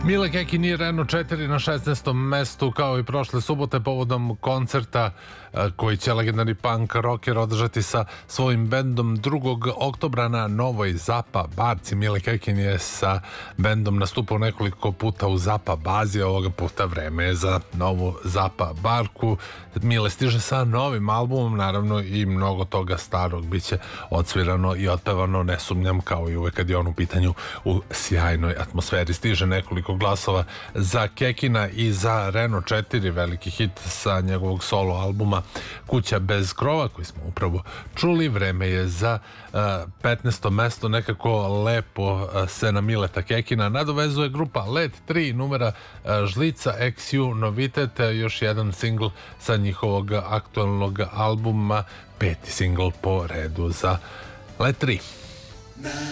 Mile Kekin i Renault 4 na 16. mestu kao i prošle subote povodom koncerta koji će legendarni punk rocker održati sa svojim bendom 2. oktobra na Novoj Zapa barci. Mile Kekin je sa bendom nastupao nekoliko puta u Zapa bazi, ovoga puta vreme je za novu Zapa barku. Mile stiže sa novim albumom, naravno i mnogo toga starog biće odsvirano i otpevano, ne sumnjam, kao i uvek kad je on u pitanju u sjajnoj atmosferi. Stiže nekoliko glasova za Kekina i za Renault 4, veliki hit sa njegovog solo albuma Kuća bez krova koji smo upravo čuli. Vreme je za 15. mesto, nekako lepo se na Mileta Kekina nadovezuje grupa Let 3, numera Žlica XU Novitet, još jedan singl sa njihovog aktualnog albuma, 5. singl po redu za Let 3.